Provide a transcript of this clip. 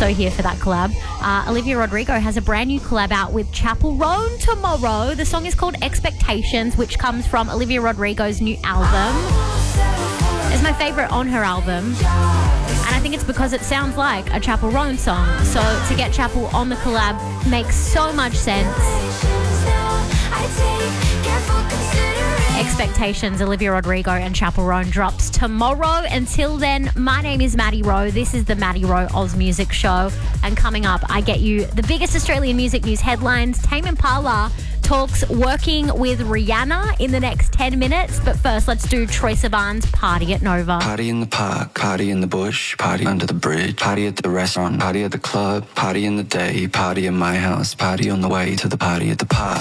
also here for that collab. Olivia Rodrigo has a brand new collab out with Chapel Roan tomorrow. The song is called Expectations, which comes from Olivia Rodrigo's new album. It's my favourite on her album. And I think it's because it sounds like a Chapel Roan song. So to get Chapel on the collab makes so much sense. Expectations, Olivia Rodrigo and Chapel Roan drops tomorrow. Until then, my name is Maddie Rowe. This is the Maddie Rowe Oz Music Show. And coming up, I get you the biggest Australian music news headlines. Tame Impala talks working with Rihanna in the next 10 minutes. But first, let's do Troye Sivan's Party at Nova. Party in the park, party in the bush, party under the bridge, party at the restaurant, party at the club, party in the day, party in my house, party on the way to the party at the park.